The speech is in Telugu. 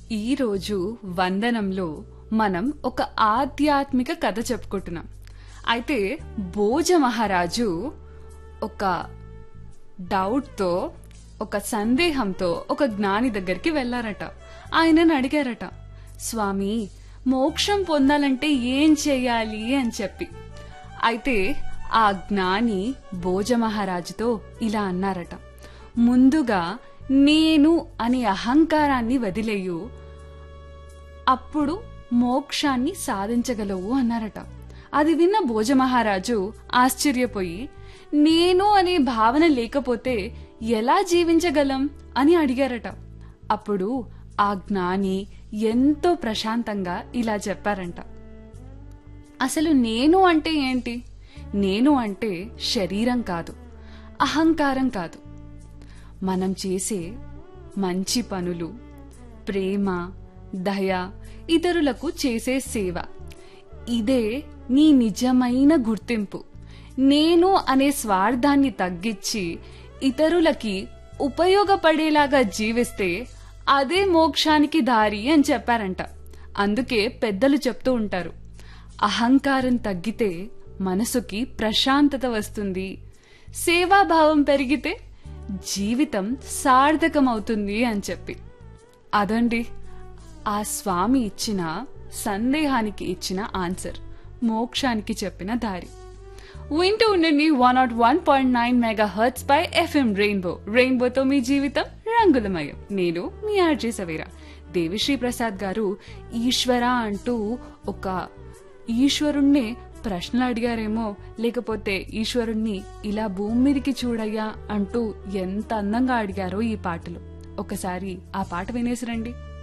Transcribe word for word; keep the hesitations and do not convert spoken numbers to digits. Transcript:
ఈరోజు వందనంలో మనం ఒక ఆధ్యాత్మిక కథ చెప్పుకుంటున్నాం. అయితే భోజ మహారాజు ఒక డౌట్తో, ఒక సందేహంతో ఒక జ్ఞాని దగ్గరికి వెళ్లారట. ఆయనను అడిగారట, స్వామి, మోక్షం పొందాలంటే ఏం చెయ్యాలి అని చెప్పి. అయితే ఆ జ్ఞాని భోజ మహారాజుతో ఇలా అన్నారట, ముందుగా నేను అనే అహంకారాన్ని వదిలేయు, అప్పుడు మోక్షాన్ని సాధించగలవు అన్నారట. అది విన్న భోజ మహారాజు ఆశ్చర్యపోయి, నేను అనే భావన లేకపోతే ఎలా జీవించగలం అని అడిగారట. అప్పుడు ఆ జ్ఞాని ఎంతో ప్రశాంతంగా ఇలా చెప్పారంట, అసలు నేను అంటే ఏంటి? నేను అంటే శరీరం కాదు, అహంకారం కాదు. మనం చేసే మంచి పనులు, ప్రేమ, దయ, ఇతరులకు చేసే సేవ, ఇదే నీ నిజమైన గుర్తింపు. నేను అనే స్వార్థాన్ని తగ్గించి ఇతరులకి ఉపయోగపడేలాగా జీవిస్తే అదే మోక్షానికి దారి అని చెప్పారంట. అందుకే పెద్దలు చెప్తూ ఉంటారు, అహంకారం తగ్గితే మనసుకి ప్రశాంతత వస్తుంది, సేవాభావం పెరిగితే జీవితం సార్థకమవుతుంది అని చెప్పి. అదండి ఆ స్వామి ఇచ్చిన సందేహానికి ఇచ్చిన ఆన్సర్, మోక్షానికి చెప్పిన దారి. వింటూ ఉండండి one not one point nine mega hurts pi FM rainbow. రెయిన్బోతో మీ జీవితం రంగులమయం. నేను మీ ఆర్జే సవేరా. దేవిశ్రీ ప్రసాద్ గారు ఈశ్వర అంటూ ఒక ఈశ్వరుణ్ణే ప్రశ్నలు అడిగారేమో, లేకపోతే ఈశ్వరుణ్ణి ఇలా భూమి మీదకి చూడయ్యా అంటూ ఎంత అందంగా అడిగారో ఈ పాటలో. ఒకసారి ఆ పాట వినేసిరండి.